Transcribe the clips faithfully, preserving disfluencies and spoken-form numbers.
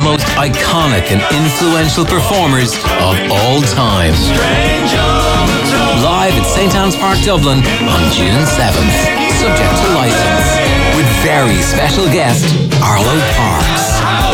most iconic and influential performers of all time. Live at St Anne's Park, Dublin on June seventh, subject to licence, with very special guest Arlo Parks.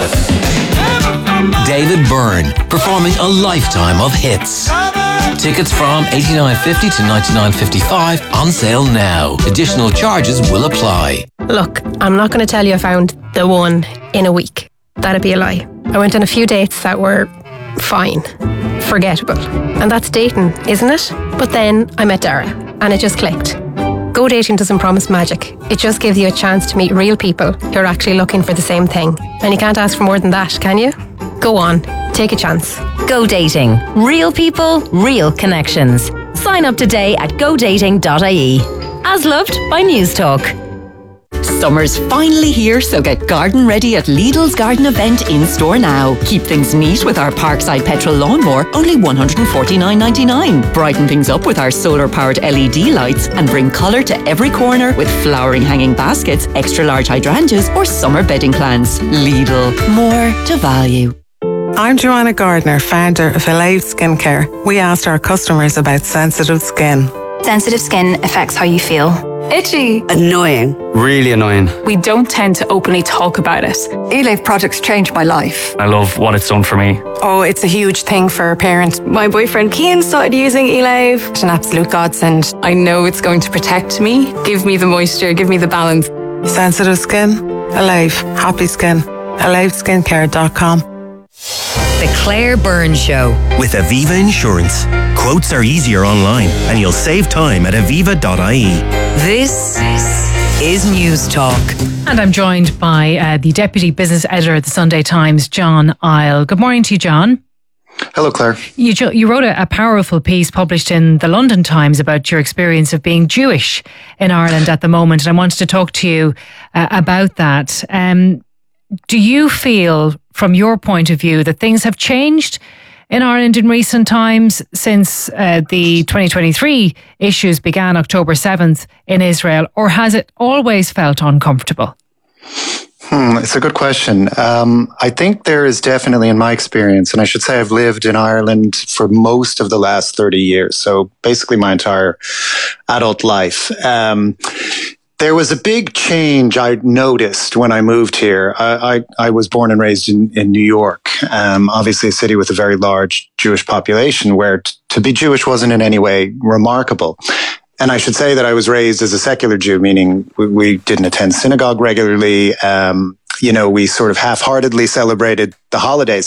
David Byrne performing a lifetime of hits. Tickets from eighty-nine fifty to ninety-nine fifty-five on sale now. Additional charges will apply. Look, I'm not going to tell you I found the one in a week. That'd be a lie. I went on a few dates that were fine, forgettable. And that's dating, isn't it? But then I met Dara and it just clicked. Go dating doesn't promise magic. It just gives you a chance to meet real people who are actually looking for the same thing. And you can't ask for more than that, can you? Go on, take a chance. Go dating. Real people, real connections. Sign up today at go dating dot I E. As loved by News Talk. Summer's finally here, so get garden ready at Lidl's garden event in store now. Keep things neat with our Parkside petrol lawnmower, only one hundred forty-nine ninety-nine. Brighten things up with our solar-powered L E D lights and bring colour to every corner with flowering hanging baskets, extra large hydrangeas or summer bedding plants. Lidl, more to value. I'm Joanna Gardner, founder of Alive Skincare. We asked our customers about sensitive skin. Sensitive skin affects how you feel. Itchy. Annoying. Really annoying. We don't tend to openly talk about it. Alive products changed my life. I love what it's done for me. Oh, it's a huge thing for a parent. My boyfriend Cian started using Alive. It's an absolute godsend. I know it's going to protect me, give me the moisture, give me the balance. Sensitive skin? Alive. Happy skin. alive skincare dot com. The Claire Byrne Show. With Aviva Insurance. Quotes are easier online and you'll save time at aviva dot I E. This is News Talk. And I'm joined by uh, the Deputy Business Editor at the Sunday Times, John Isle. Good morning to you, John. Hello, Claire. You, you wrote a, a powerful piece published in the London Times about your experience of being Jewish in Ireland at the moment. And I wanted to talk to you uh, about that. Um, do you feel, from your point of view, that things have changed in Ireland in recent times since uh, the twenty twenty-three issues began October seventh in Israel, or has it always felt uncomfortable? Hmm, it's a good question. Um, I think there is definitely, in my experience, and I should say I've lived in Ireland for most of the last thirty years, so basically my entire adult life. Um, There was a big change I noticed when I moved here. I, I, I was born and raised in, in New York, um, obviously a city with a very large Jewish population where t- to be Jewish wasn't in any way remarkable. And I should say that I was raised as a secular Jew, meaning we, we didn't attend synagogue regularly. Um, you know, we sort of half-heartedly celebrated the holidays.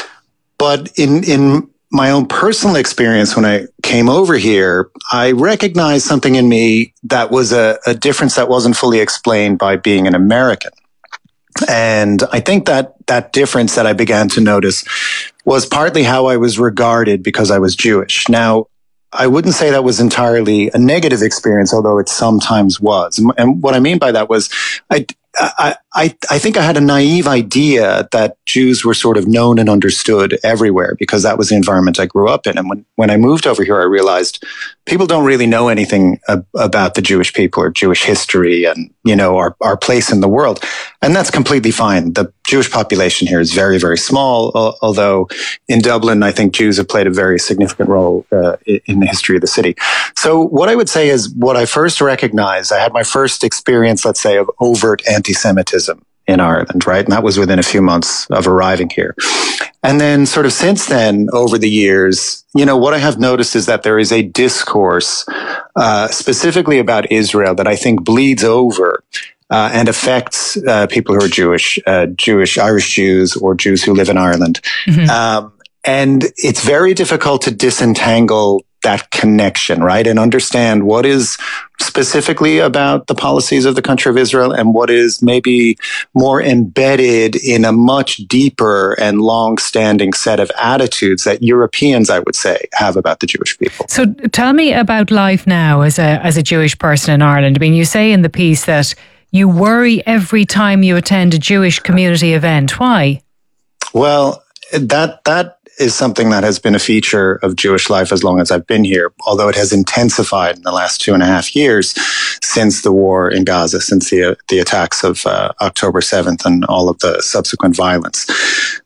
But in, in my own personal experience when I came over here, I recognized something in me that was a, a difference that wasn't fully explained by being an American. And I think that that difference that I began to notice was partly how I was regarded because I was Jewish. Now, I wouldn't say that was entirely a negative experience, although it sometimes was. And what I mean by that was I, I, I, I think I had a naive idea that Jews were sort of known and understood everywhere because that was the environment I grew up in. And when, when I moved over here, I realized people don't really know anything ab- about the Jewish people or Jewish history and, you know, our, our place in the world. And that's completely fine. The Jewish population here is very, very small, although in Dublin, I think Jews have played a very significant role uh, in the history of the city. So what I would say is what I first recognized, I had my first experience, let's say, of overt anti-Semitism in Ireland, right? And that was within a few months of arriving here. And then sort of since then, over the years, you know, what I have noticed is that there is a discourse uh, specifically about Israel that I think bleeds over uh, and affects uh, people who are Jewish, uh, Jewish, Irish Jews or Jews who live in Ireland. Mm-hmm. Um, and it's very difficult to disentangle that connection, right? And understand what is specifically about the policies of the country of Israel and what is maybe more embedded in a much deeper and long-standing set of attitudes that Europeans, I would say, have about the Jewish people. So tell me about life now as a as a Jewish person in Ireland. I mean, you say in the piece that you worry every time you attend a Jewish community event. Why? Well, that that is something that has been a feature of Jewish life as long as I've been here, although it has intensified in the last two and a half years since the war in Gaza, since the the attacks of uh, October seventh and all of the subsequent violence.